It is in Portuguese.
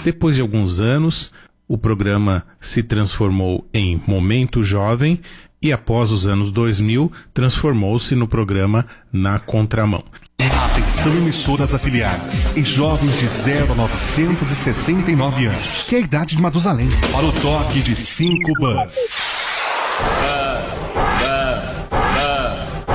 Depois de alguns anos, o programa se transformou em Momento Jovem e após os anos 2000, transformou-se no programa Na Contramão. Atenção, emissoras afiliadas e jovens de 0 a 969 anos, que é a idade de Matusalém, para o toque de 5 Buzz.